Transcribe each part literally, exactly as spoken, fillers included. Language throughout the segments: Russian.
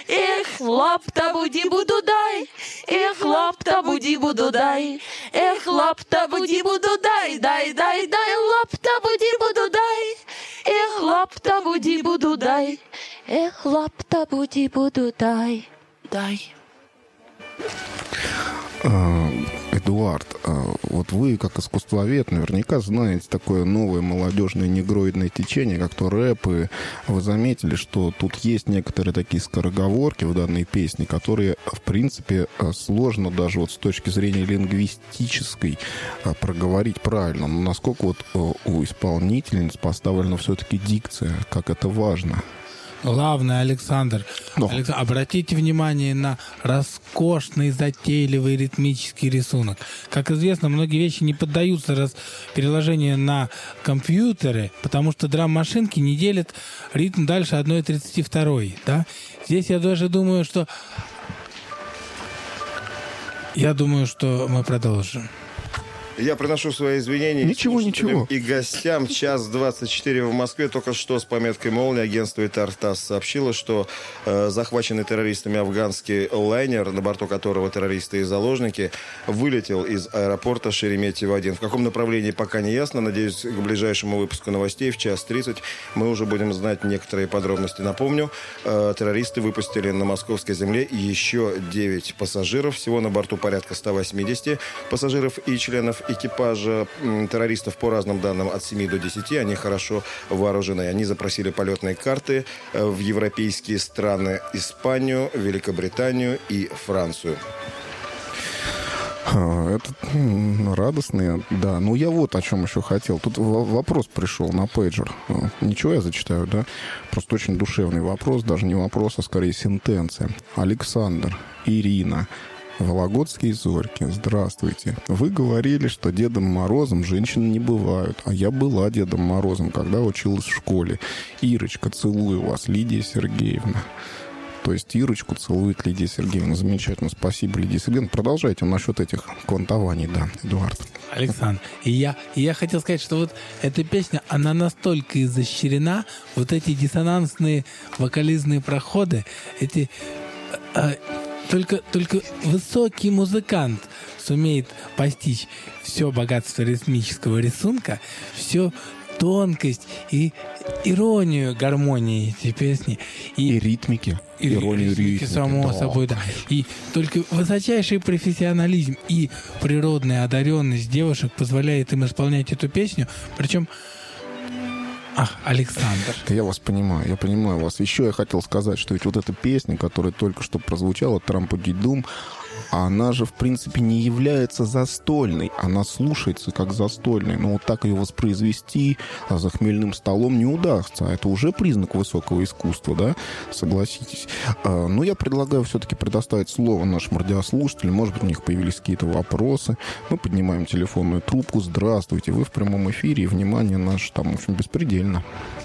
Эх, лапта-буди-буду-дай, эх, лапта-буди-буду-дай, эх, лапта-буди-буду-дай, дай-дай-дай, лапта-буди-буду-дай, эх, лапта-буди-буду-дай, эх, лапта-буди-буду-дай, дай. Эдуард, вот вы, как искусствовед, наверняка знаете такое новое молодежное негроидное течение, как то рэп, и вы заметили, что тут есть некоторые такие скороговорки в данной песне, которые, в принципе, сложно даже вот с точки зрения лингвистической проговорить правильно. Но насколько вот у исполнительниц поставлена все-таки дикция, как это важно? Главное, Александр, Александр, обратите внимание на роскошный, затейливый ритмический рисунок. Как известно, многие вещи не поддаются раз... переложению на компьютеры, потому что драм-машинки не делят ритм дальше одна тридцать два. Да? Здесь я даже думаю, что... Я думаю, что мы продолжим. Я приношу свои извинения ничего, ничего. и гостям. Час двадцать четыре в Москве. Только что с пометкой «Молния» агентство ТАР-ТАСС сообщило, что э, захваченный террористами афганский лайнер, на борту которого террористы и заложники, вылетел из аэропорта Шереметьево один. В каком направлении пока не ясно. Надеюсь, к ближайшему выпуску новостей в час тридцать мы уже будем знать некоторые подробности. Напомню, э, террористы выпустили на московской земле еще девять пассажиров. Всего на борту порядка сто восемьдесят пассажиров и членов экипажа террористов, по разным данным, от семи до десяти. Они хорошо вооружены. Они запросили полетные карты в европейские страны: Испанию, Великобританию и Францию. Это радостные, да. Ну, я вот о чем еще хотел. Тут вопрос пришел на пейджер. Ничего, я зачитаю, да? Просто очень душевный вопрос. Даже не вопрос, а скорее сентенция. Александр, Ирина, Вологодские зорьки, здравствуйте. Вы говорили, что Дедом Морозом женщины не бывают. А я была Дедом Морозом, когда училась в школе. Ирочка, целую вас, Лидия Сергеевна. То есть Ирочку целует Лидия Сергеевна. Замечательно, спасибо, Лидия Сергеевна. Продолжайте насчет этих квантований, да, Эдуард. Александр, и я, и я хотел сказать, что вот эта песня, она настолько изощрена, вот эти диссонансные вокализные проходы, эти... Э, Только, только высокий музыкант сумеет постичь все богатство ритмического рисунка, всю тонкость и иронию гармонии этой песни. И, и ритмики. И иронию ритмики, ритмики, само да. собой, да. И только высочайший профессионализм и природная одаренность девушек позволяет им исполнять эту песню. Причем... Ах, Александр. Я вас понимаю, я понимаю вас. Еще я хотел сказать, что ведь вот эта песня, которая только что прозвучала, «Трампудидум», она же, в принципе, не является застольной. Она слушается как застольная. Но вот так ее воспроизвести за хмельным столом не удастся. Это уже признак высокого искусства, да? Согласитесь. Но я предлагаю все-таки предоставить слово нашим радиослушателям. Может быть, у них появились какие-то вопросы. Мы поднимаем телефонную трубку. Здравствуйте, вы в прямом эфире. И внимание наше там, в общем, беспредельно.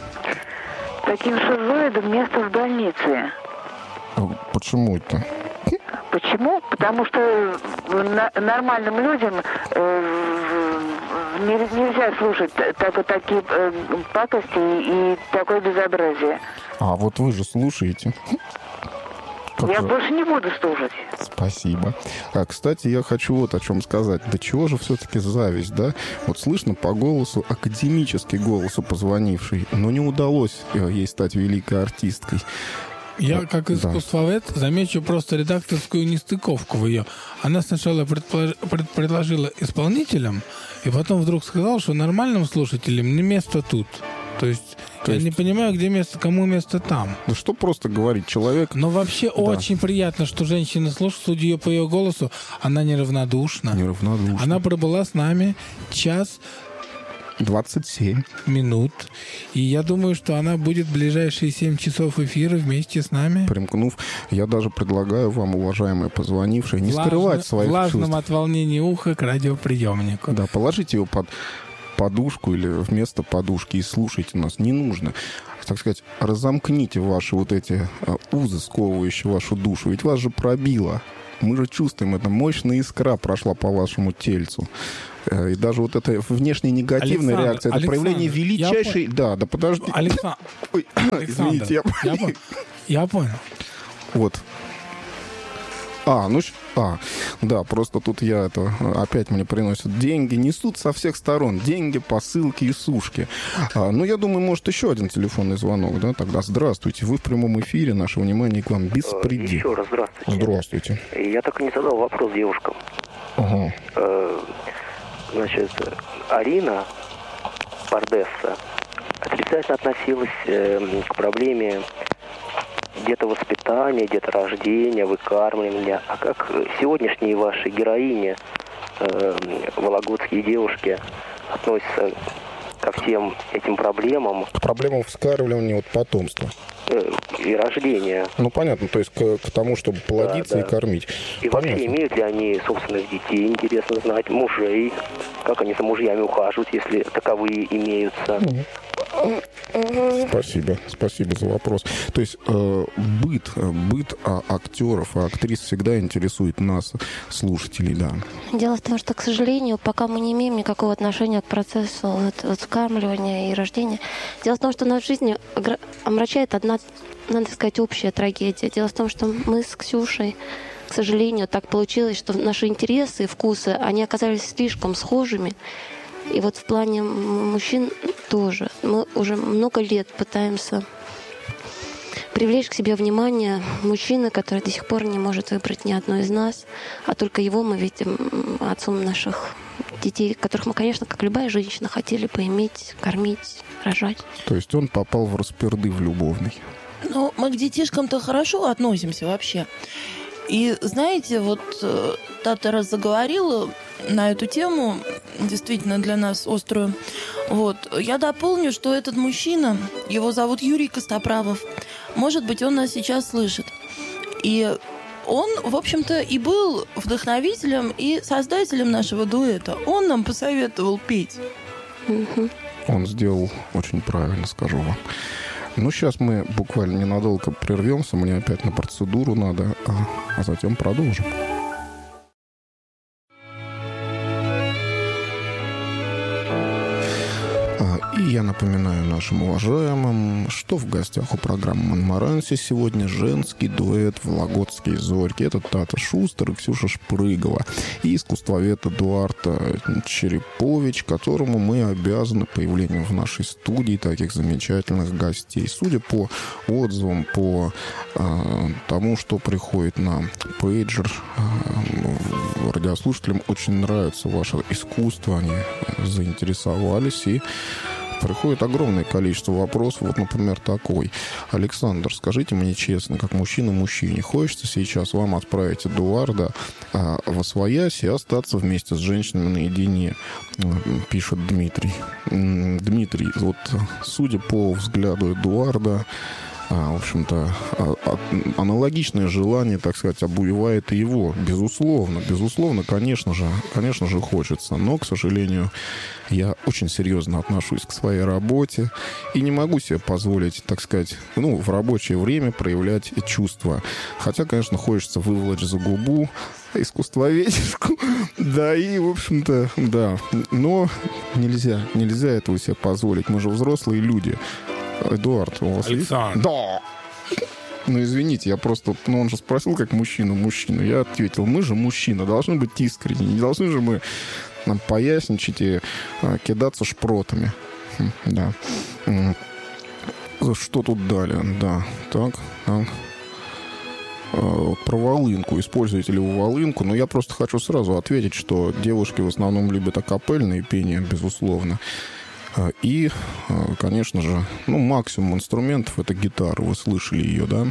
Таким шизоидом место в больнице. Почему это? Почему? Потому что нормальным людям э, нельзя слушать так, такие э, пакости и такое безобразие. А вот вы же слушаете. Как я же... больше не буду слушать. Спасибо. А, кстати, я хочу вот о чем сказать. До чего же все-таки зависть, да? Вот слышно по голосу, академический голосу позвонивший, но не удалось ей стать великой артисткой. Я, как искусствовед, да. замечу просто редакторскую нестыковку в ее. Она сначала предполож... пред... предложила исполнителям, и потом вдруг сказала, что нормальным слушателям не место тут. То есть То я есть... не понимаю, где место, кому место там. Да что просто говорить, человек... Но вообще да. очень приятно, что женщина слушает, судя ее по ее голосу, она неравнодушна. Неравнодушна. Она пробыла с нами час... двадцать семь минут. И я думаю, что она будет в ближайшие семь часов эфира вместе с нами. Примкнув, я даже предлагаю вам, уважаемые позвонившие, не Влажно, скрывать своих влажным чувств. От волнения уха к радиоприемнику. Да, положите его под подушку или вместо подушки и слушайте нас. Не нужно. Так сказать, разомкните ваши вот эти узы, сковывающие вашу душу. Ведь вас же пробило. Мы же чувствуем, это мощная искра прошла по вашему тельцу. И даже вот эта внешняя негативная Александр, реакция, это Александр, проявление величайшей... Да, да, подожди. Александр, Ой, извините, я... Я, я понял. Вот. А, ну, а, да, просто тут я это, опять мне приносят деньги, несут со всех сторон деньги, посылки и сушки. А, ну, я думаю, может, еще один телефонный звонок, да, тогда здравствуйте, вы в прямом эфире, наше внимание к вам беспредел. Еще раз здравствуйте. Здравствуйте. Я так и не задал вопрос девушкам. Ага. Значит, Арина Бардесса отрицательно относилась к проблеме детовоспитания, деторождения, выкармливания. А как сегодняшние ваши героини, э, вологодские девушки, относятся ко всем этим проблемам? К проблемам вскармливания вот потомства. Э, и рождения. Ну, понятно, то есть к, к тому, чтобы плодиться, да, да, и кормить. И понятно. Вообще, имеют ли они собственных детей, интересно знать, мужей, как они за мужьями ухаживают, если таковые имеются. Спасибо, спасибо за вопрос. То есть э, быт, быт а, актеров и актрис всегда интересует нас, слушателей, да. Дело в том, что, к сожалению, пока мы не имеем никакого отношения к процессу вот, вот, вскармливания и рождения, дело в том, что нашу жизнь омрачает одна, надо сказать, общая трагедия. Дело в том, что мы с Ксюшей, к сожалению, так получилось, что наши интересы и вкусы, они оказались слишком схожими. И вот в плане мужчин тоже. Мы уже много лет пытаемся привлечь к себе внимание мужчины, который до сих пор не может выбрать ни одну из нас, а только его мы видим отцом наших детей, которых мы, конечно, как любая женщина, хотели бы иметь, кормить, рожать. То есть он попал в распердыв любовный. Ну, мы к детишкам-то хорошо относимся вообще. И знаете, вот Тата раз заговорила на эту тему, действительно для нас острую. Вот. Я дополню, что этот мужчина, его зовут Юрий Костоправов, может быть, он нас сейчас слышит. И он, в общем-то, и был вдохновителем и создателем нашего дуэта. Он нам посоветовал петь. Угу. Он сделал очень правильно, скажу вам. Ну, сейчас мы буквально ненадолго прервемся, мне опять на процедуру надо, а, а затем продолжим. И я напоминаю нашим уважаемым, что в гостях у программы «Монмаранси» сегодня женский дуэт «Вологодские зорьки». Это Тата Шустер и Ксюша Шпрыгова. И искусствовед Эдуард Черепович, которому мы обязаны появлением в нашей студии таких замечательных гостей. Судя по отзывам, по э, тому, что приходит на пейджер, э, радиослушателям очень нравится ваше искусство, они заинтересовались, и приходит огромное количество вопросов. Вот, например, такой. Александр, скажите мне честно, как мужчина мужчине, хочется сейчас вам отправить Эдуарда а, восвоясь и остаться вместе с женщинами наедине, пишет Дмитрий. Дмитрий, вот судя по взгляду Эдуарда, А, в общем-то, а, а, аналогичное желание, так сказать, обуевает и его. Безусловно, безусловно, конечно же, конечно же, хочется. Но, к сожалению, я очень серьезно отношусь к своей работе и не могу себе позволить, так сказать, ну, в рабочее время проявлять чувства. Хотя, конечно, хочется выволочь за губу искусствоведческую. Да, и, в общем-то, да. Но нельзя, нельзя этого себе позволить. Мы же взрослые люди. Эдуард, у вас Александр. Есть? Да. Ну, извините, я просто... Ну, он же спросил, как мужчина мужчину. Я ответил, мы же мужчина, должны быть искренни. Не должны же мы нам поясничать и а, кидаться шпротами. Да. Что тут далее? Да. Так, так. Про волынку. Используете ли вы волынку? Но я просто хочу сразу ответить, что девушки в основном любят акапельные пения, безусловно. И, конечно же, ну, максимум инструментов — это гитара. Вы слышали ее, да?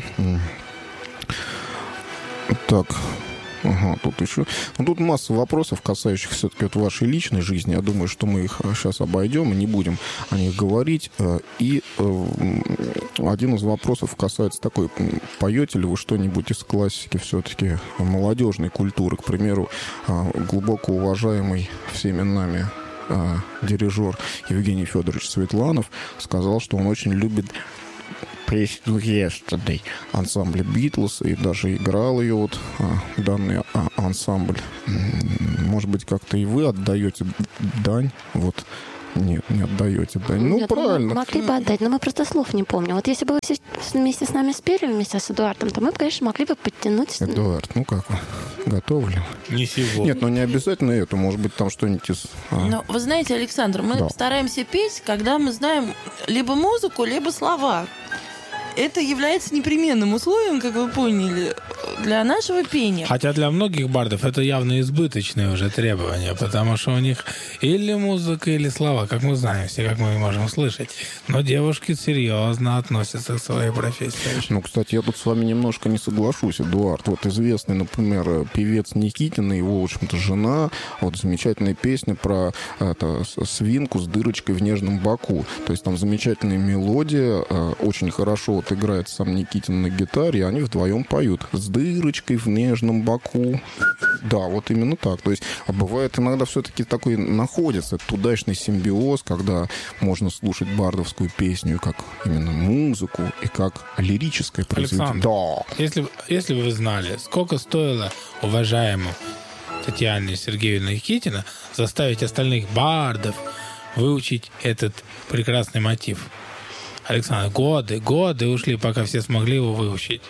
Так, ага, тут еще... Ну, тут масса вопросов, касающихся все-таки вот вашей личной жизни. Я думаю, что мы их сейчас обойдем и не будем о них говорить. И один из вопросов касается такой: поете ли вы что-нибудь из классики все-таки молодежной культуры? К примеру, глубоко уважаемый всеми нами дирижер Евгений Федорович Светланов сказал, что он очень любит песню «Yesterday» ансамбля «Битлз», и даже играл ее, вот, данный ансамбль. Может быть, как-то и вы отдаете дань вот Нет, не отдаете, да. Ну, Нет, правильно. Мы могли бы отдать, но мы просто слов не помним. Вот если бы вы все вместе с нами спели, вместе с Эдуардом, то мы, конечно, могли бы подтянуть. Эдуард, ну как вы? Готовы ли? Не сегодня. Нет, ну не обязательно это. Может быть, там что-нибудь из... а, Ну, вы знаете, Александр, мы Да. стараемся петь, когда мы знаем либо музыку, либо слова. Это является непременным условием, как вы поняли, для нашего пения. Хотя для многих бардов это явно избыточные уже требования, потому что у них или музыка, или слова, как мы знаем все, как мы можем слышать. Но девушки серьезно относятся к своей профессии. Ну, кстати, я тут с вами немножко не соглашусь, Эдуард. Вот известный, например, певец Никитин и его, в общем-то, жена. Вот замечательная песня про это, свинку с дырочкой в нежном боку. То есть там замечательная мелодия, очень хорошо вот играет сам Никитин на гитаре, и они вдвоем поют. С дырочкой в нежном боку. Да, вот именно так. То есть, а бывает иногда все-таки такой находится этот удачный симбиоз, когда можно слушать бардовскую песню как именно музыку и как лирическое произведение. Александр, Да. если, если бы вы знали, сколько стоило уважаемому Татьяне Сергеевне Никитина заставить остальных бардов выучить этот прекрасный мотив. Александр, годы, годы ушли, пока все смогли его выучить.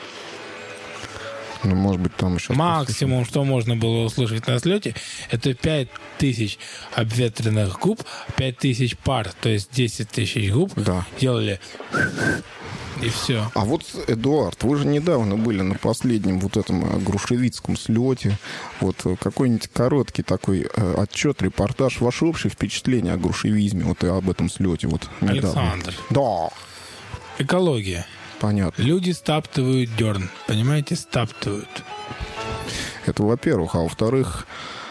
Ну, может быть, там еще... Максимум, что можно было услышать на слете, это пять тысяч обветренных губ, пять тысяч пар, то есть десять тысяч губ Да. делали... И все. А вот, Эдуард, вы же недавно были на последнем вот этом э, грушевицком слете. Вот э, какой-нибудь короткий такой э, отчет, репортаж, ваши общие впечатления о грушевизме, вот и об этом слете вот недавно. Александр. Да, Экология. понятно. Люди стаптывают дерн. Понимаете? Стаптывают. Это во-первых. А во-вторых,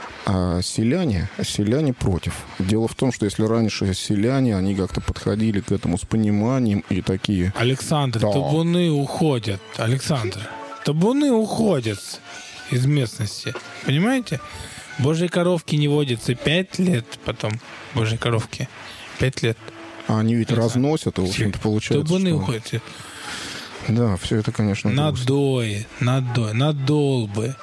а селяне, селяне против. Дело в том, что если раньше селяне, они как-то подходили к этому с пониманием и такие... Александр, Да. табуны уходят. Александр, табуны уходят из местности. Понимаете? Божьи коровки не водятся пять лет потом. Божьи коровки. Пять лет. А они ведь Александр. разносят, и, в общем-то, получается, Табуны что... уходят. Да, все это, конечно, Надои, надои, надолбы.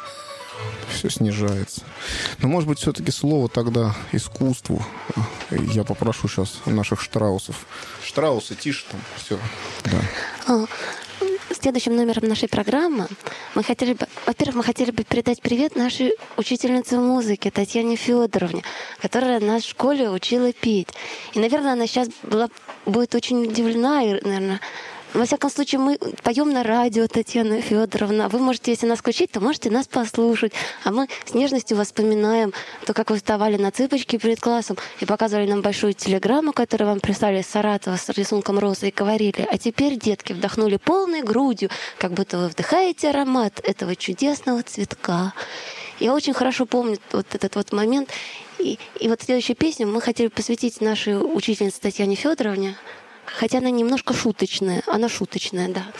все снижается. Но, может быть, все-таки слово тогда искусству. Я попрошу сейчас наших штраусов. Штраусы, тише там, все. Да. А, Следующим номером нашей программы мы хотели бы, во-первых, мы хотели бы передать привет нашей учительнице музыки Татьяне Федоровне, которая нас в школе учила петь. И, наверное, она сейчас была, будет очень удивлена, и, наверное, во всяком случае, мы поем на радио, Татьяна Федоровна. Вы можете, если нас включить, то можете нас послушать. А мы с нежностью вспоминаем то, как вы вставали на цыпочки перед классом и показывали нам большую телеграмму, которую вам прислали из Саратова с рисунком розы, и говорили: а теперь, детки, вдохнули полной грудью, как будто вы вдыхаете аромат этого чудесного цветка. Я очень хорошо помню вот этот вот момент. И, и вот следующую песню мы хотели посвятить нашей учительнице Татьяне Федоровне. Хотя она немножко шуточная. Она шуточная, да.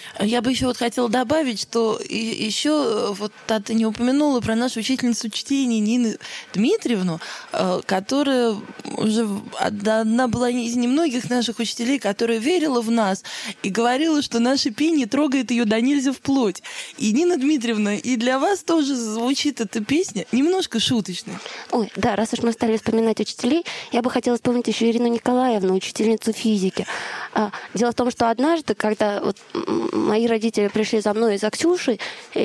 Я бы еще вот хотела добавить, что и, еще вот а ты не упомянула про нашу учительницу чтения Нину Дмитриевну, которая уже одна была из немногих наших учителей, которая верила в нас и говорила, что наше пение трогает ее до нельзя вплоть. И Нина Дмитриевна, и для вас тоже звучит эта песня немножко шуточной. Ой, да, раз уж мы стали вспоминать учителей, я бы хотела вспомнить еще Ирину Николаевну, учительницу физики. Дело в том, что однажды, когда вот мои родители пришли за мной и за Ксюшей,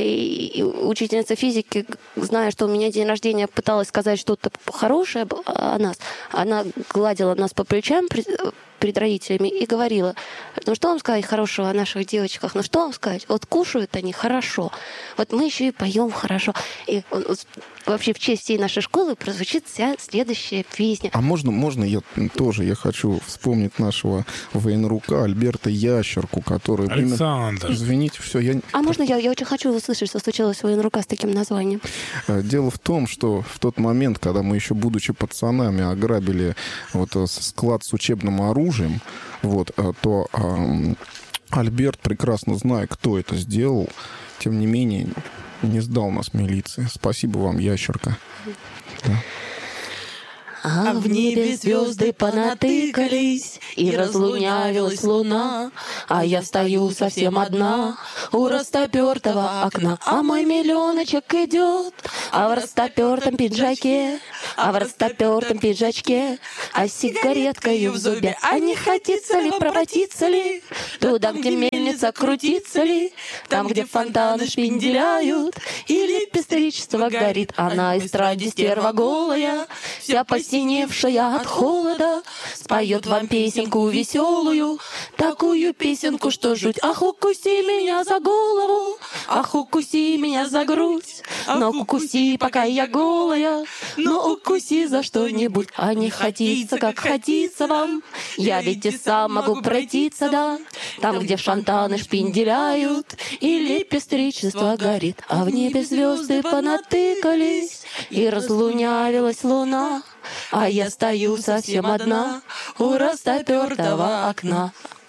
и учительница физики, зная, что у меня день рождения, пыталась сказать что-то хорошее о нас, она гладила нас по плечам перед родителями и говорила: ну что вам сказать хорошего о наших девочках, ну что вам сказать, вот кушают они хорошо, вот мы еще и поем хорошо. И вообще в честь всей нашей школы прозвучит вся следующая песня. А можно, можно я тоже, я хочу вспомнить нашего военрука Альберта Ящерку, который... Александр. Именно... Извините, все, я... А можно я, я очень хочу услышать, что случилось у военрука с таким названием? Дело в том, что в тот момент, когда мы еще, будучи пацанами, ограбили вот склад с учебным оружием, вот, то э, Альберт, прекрасно зная, кто это сделал, тем не менее не сдал нас милиции. Спасибо вам, Ящерка. Да. А в небе звезды понатыкались, и разлунявилась луна, а я стою совсем одна у растопертого окна. А мой миллионочек идет, а в растопертом пиджаке, а в растопертом пиджачке, а с сигареткой в зубе. А не хотится ли, прокатиться ли, туда, где мельница крутится ли, там, где фонтаны шпинделяют, или пестричество горит. А на эстраде стерва голая, вся посиневшая от холода, споет вам песенку веселую, такую песенку, что жуть. Ах, укуси меня за голову, ах, укуси меня за грудь, но укуси, пока я голая, но укуси за что-нибудь. А не хотится, как хотится вам, я ведь и сам могу пройтиться, да, там, где фонтаны шпинделяют, или пестричество горит. А в небе звезды понатыкались, и разлунявилась луна, а я стою совсем одна у растопертого окна.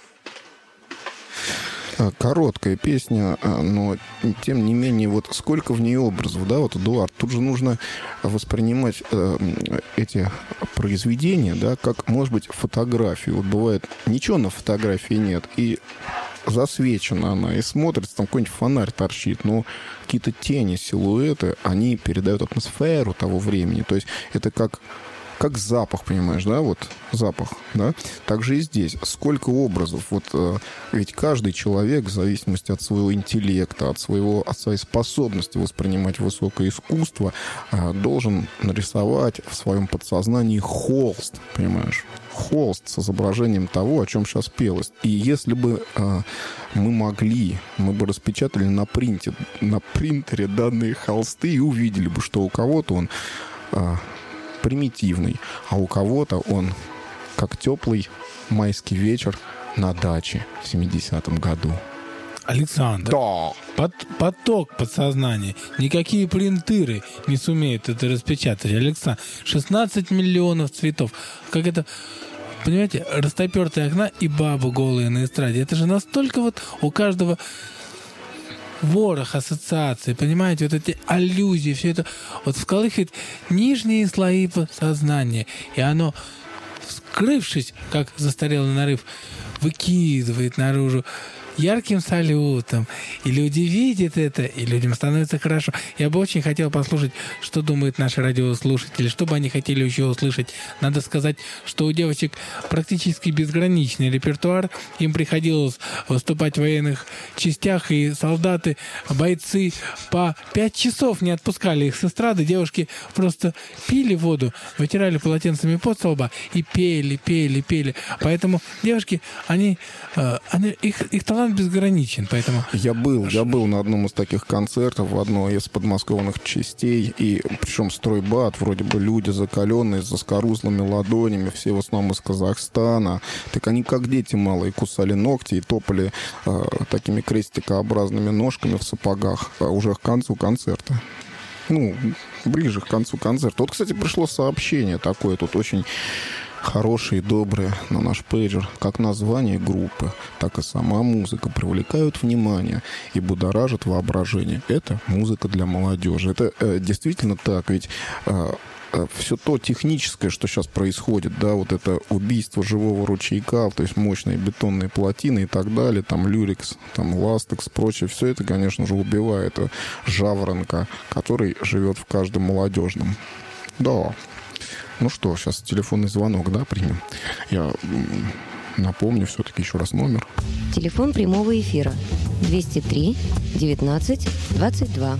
Короткая песня, но тем не менее, вот сколько в ней образов, да, вот, Эдуард, тут же нужно воспринимать э, эти произведения, да, как, может быть, фотографию. Вот бывает, ничего на фотографии нет, и засвечена она, и смотрится, там какой-нибудь фонарь торчит, но какие-то тени, силуэты, они передают атмосферу того времени. То есть это как... Как запах, понимаешь, да, вот запах, да. Также и здесь. Сколько образов. Вот э, ведь каждый человек, в зависимости от своего интеллекта, от, своего, от своей способности воспринимать высокое искусство, э, должен нарисовать в своем подсознании холст, понимаешь, холст с изображением того, о чем сейчас пелось. И если бы э, мы могли, мы бы распечатали на принте, на принтере данные холсты и увидели бы, что у кого-то он... Э, примитивный, а у кого-то он как теплый майский вечер на даче в семидесятом году. Александр, да. Под, поток подсознания. Никакие принтеры не сумеют это распечатать. Александр, шестнадцать миллионов цветов. Как это... Понимаете, растопертые окна и бабы голые на эстраде. Это же настолько вот у каждого... ворох ассоциаций, понимаете, вот эти аллюзии, все это вот всколыхивает нижние слои сознания, и оно, скрывшись, как застарелый нарыв, выкидывает наружу ярким салютом. И люди видят это, и людям становится хорошо. Я бы очень хотел послушать, что думают наши радиослушатели, что бы они хотели еще услышать. Надо сказать, что у девочек практически безграничный репертуар. Им приходилось выступать в военных частях, и солдаты, бойцы по пять часов не отпускали их с эстрады. Девушки просто пили воду, вытирали полотенцами пот со лба и пели, пели, пели. Поэтому девушки, они, они их, их талант безграничен, поэтому... Я был, я был на одном из таких концертов в одной из подмосковных частей, и причем стройбат, вроде бы люди закаленные, с заскорузлыми ладонями, все в основном из Казахстана. Так они как дети малые кусали ногти и топали э, такими крестикообразными ножками в сапогах э, уже к концу концерта. Ну, ближе к концу концерта. Вот, кстати, пришло сообщение такое тут очень... хорошие, добрые, на наш пейджер. Как название группы, так и сама музыка привлекают внимание и будоражат воображение. Это музыка для молодежи. Это э, действительно так, ведь э, э, все то техническое, что сейчас происходит, да, вот это убийство живого ручейка, то есть мощные бетонные плотины и так далее, там люрикс, там ластекс, прочее, все это, конечно же, убивает жаворонка, который живет в каждом молодежном. Да. Ну что, сейчас телефонный звонок, да, примем. Я напомню все-таки еще раз номер. Телефон прямого эфира двести три девятнадцать двадцать два.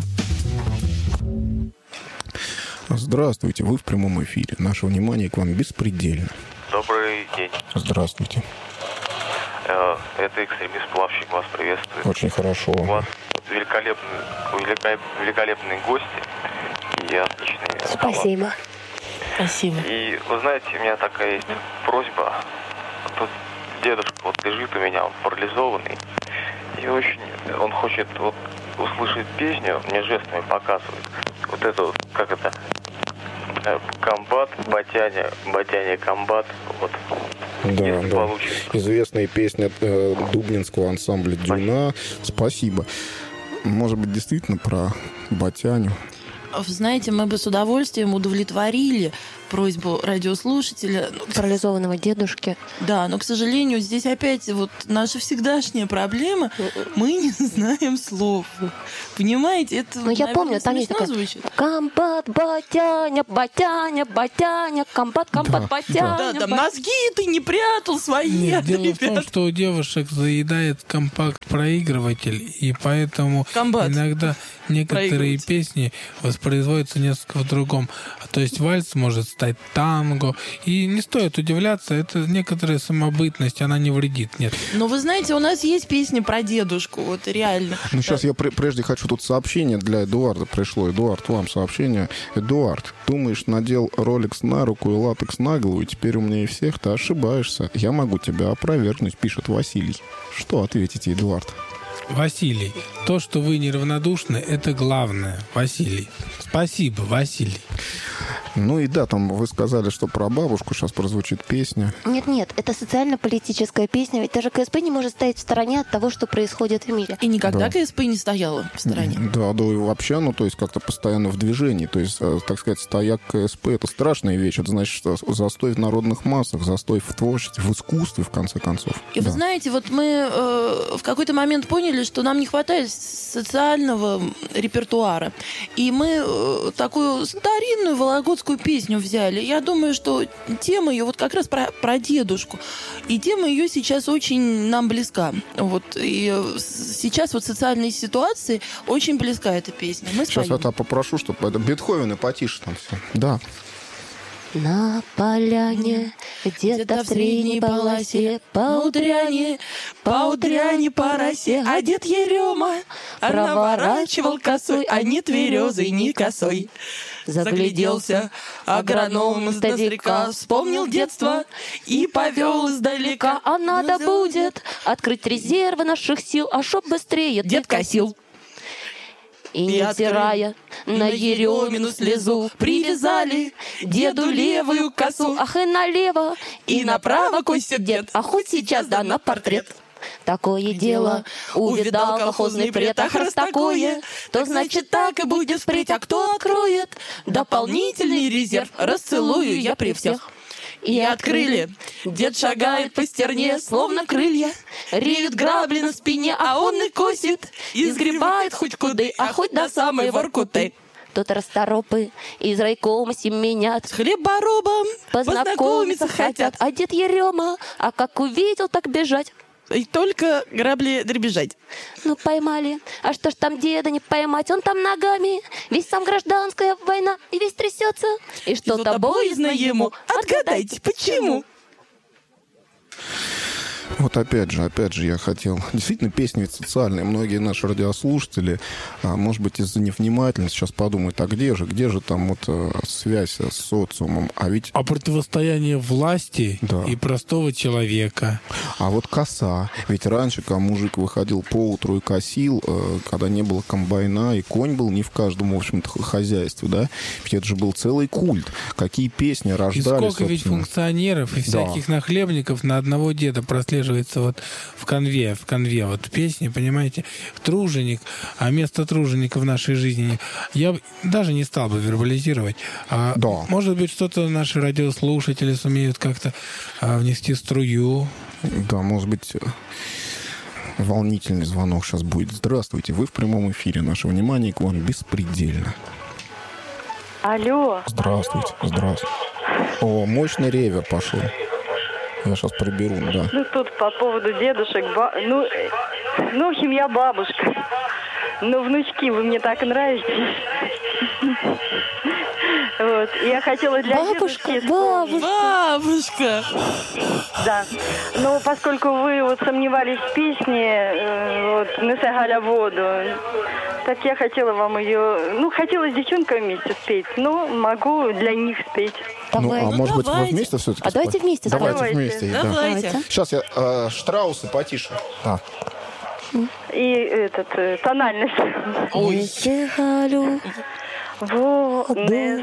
Здравствуйте, вы в прямом эфире. Наше внимание к вам беспредельно. Добрый день. Здравствуйте. Это экстремист-плавщик, вас приветствует. Очень хорошо. У вас великолепные, великолепные гости и отличные Спасибо. Спасибо. И вы знаете, у меня такая есть просьба. Тут дедушка вот лежит у меня, он парализованный. И очень он хочет вот услышать песню, мне жестами показывает. Вот это вот, как это, комбат, батяня, батяня, комбат. Вот. Да, Если да. получится. Известная песня э, дублинского ансамбля «Дюна». Спасибо. Может быть, действительно про батяню. Знаете, мы бы с удовольствием удовлетворили просьбу радиослушателя. Парализованного дедушки. Да, но, к сожалению, здесь опять вот наша всегдашняя проблема. Мы не знаем слов. Понимаете? Это, ну, я помню, там есть такая звучит. Комбат, батяня, батяня, батяня, комбат, комбат, да, батяня. Да, там мозги ты не прятал свои. Нет, дело в том, что у девушек заедает компакт-проигрыватель, и поэтому Комбат. иногда некоторые песни воспроизводятся несколько в другом. То есть вальс может стать танго. И не стоит удивляться, это некоторая самобытность, она не вредит, нет. Но вы знаете, у нас есть песни про дедушку, вот реально. Ну, сейчас я пр- прежде хочу тут сообщение для Эдуарда пришло. Эдуард, вам сообщение. Эдуард, думаешь, надел роликс на руку и латекс на голову, и теперь умнее всех? Ты ошибаешься. Я могу тебя опровергнуть, пишет Василий. Что ответите, Эдуард? Василий, то, что вы неравнодушны, это главное. Василий. Спасибо, Василий. Ну и да, там вы сказали, что про бабушку сейчас прозвучит песня. Нет-нет, это социально-политическая песня, ведь даже КСП не может стоять в стороне от того, что происходит в мире. И никогда да. КСП не стояла в стороне. Да, да, и вообще, ну, то есть как-то постоянно в движении. То есть, так сказать, стояк КСП — это страшная вещь. Это значит, что застой в народных массах, застой в творчестве, в искусстве, в конце концов. И да. вы знаете, вот мы э, в какой-то момент поняли, что нам не хватает социального репертуара. И мы э, такую старинную вологодскую песню взяли. Я думаю, что тема ее вот как раз про, про дедушку. И тема ее сейчас очень нам близка. Вот. И сейчас вот социальной ситуации очень близка эта песня. Мы Сейчас споем. я попрошу, чтобы это Бетховен потише там все. Да. На поляне, где-то в средней полосе, по утряне, по утряне по росе, а дед Ерема проворачивал косой, а ни тверезой, ни косой. Загляделся агроном издалека, вспомнил детство и повел издалека. А надо будет открыть резервы наших сил, а чтоб быстрее дед косил. И, не взирая на Еремину слезу, привязали деду левую косу, ах и налево, и направо косит дед, а хоть сейчас да на портрет. Такое дело увидал колхозный пред, ах, раз такое, то значит так и будет впредь. А кто откроет дополнительный резерв, расцелую я при всех. И открыли. Дед шагает по стерне, словно крылья, ревет грабли на спине, а он и косит, и сгребает хоть куды, а хоть до самой Воркуты. Тут расторопы из райкома семенят, с хлеборобом познакомиться хотят. А дед Ерема, а как увидел, так бежать. И только грабли дребезжать. Ну, поймали. А что ж там деда не поймать? Он там ногами. Весь сам гражданская война, и весь трясется. И что-то боязно ему. Отгадайте, почему? Вот опять же, опять же, я хотел... Действительно, песни ведь социальные. Многие наши радиослушатели, а, может быть, из-за невнимательности сейчас подумают, а где же, где же там вот а, связь с социумом? А ведь... А противостояние власти да. и простого человека. А вот коса. Ведь раньше, когда мужик выходил поутру и косил, э, когда не было комбайна, и конь был не в каждом, в общем-то, хозяйстве, да? Ведь это же был целый культ. Какие песни рождались. И сколько собственно. ведь функционеров и всяких да. нахлебников на одного деда прослеживается вот в конве, в конве вот песни, понимаете, труженик, а место труженика в нашей жизни я даже не стал бы вербализировать. А, да. Может быть, что-то наши радиослушатели сумеют как-то а, внести струю. Да, может быть, волнительный звонок сейчас будет. Здравствуйте, вы в прямом эфире. Наше внимание к вам беспредельно. Алло. Здравствуйте, здравствуйте. О, мощный ревер пошел. Я сейчас приберу, да. Ну, тут по поводу дедушек, ба... ну, ну, в общем, я бабушка. Ну, внучки, вы мне так нравитесь. Вот, и я хотела для бабушка, дедушки... Бабушка, бабушка! Да, но поскольку вы вот сомневались в песне, вот, «Несе Галя воду», так я хотела вам ее... Ну, хотела с девчонками вместе спеть, но могу для них спеть. Давай. Ну, а ну, может давайте. быть, вы вместе все-таки? А давайте вместе. Давайте, давайте вместе. Давайте. Да. Сейчас я... Э, Штраусы потише. Да. И этот, э, тональность. Ой. Воду,